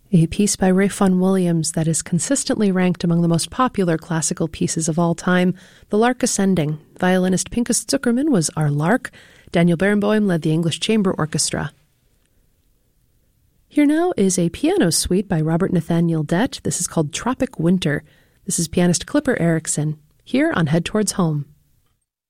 A piece by Ralph Vaughan Williams that is consistently ranked among the most popular classical pieces of all time, The Lark Ascending. Violinist Pinchas Zukerman was our lark. Daniel Barenboim led the English Chamber Orchestra. Here now is a piano suite by Robert Nathaniel Dett. This is called Tropic Winter. This is pianist Clipper Erickson, here on Head Towards Home.